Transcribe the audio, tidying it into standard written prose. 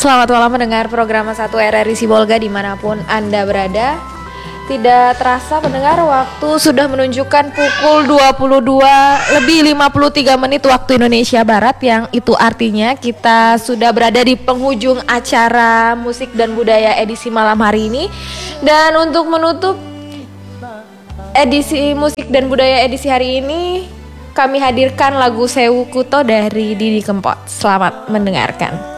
Selamat malam mendengar program 1 RRI Sibolga dimanapun Anda berada. Tidak terasa mendengar waktu sudah menunjukkan pukul 22:53 waktu Indonesia Barat, yang itu artinya kita sudah berada di penghujung acara musik dan budaya edisi malam hari ini. Dan untuk menutup edisi musik dan budaya edisi hari ini, kami hadirkan lagu Sewu Kuto dari Didi Kempot. Selamat mendengarkan.